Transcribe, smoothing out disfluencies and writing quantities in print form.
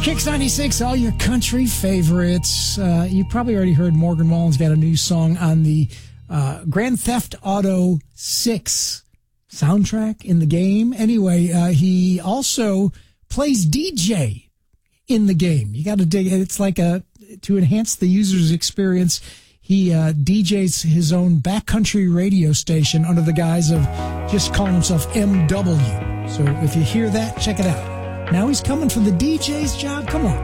Kicks 96, all your country favorites. You probably already heard Morgan Wallen's got a new song on the Grand Theft Auto 6 soundtrack in the game. Anyway, he also plays DJ in the game. You got to dig it. It's like to enhance the user's experience. He DJs his own backcountry radio station under the guise of just calling himself MW. So if you hear that, check it out. Now he's coming for the DJ's job. Come on.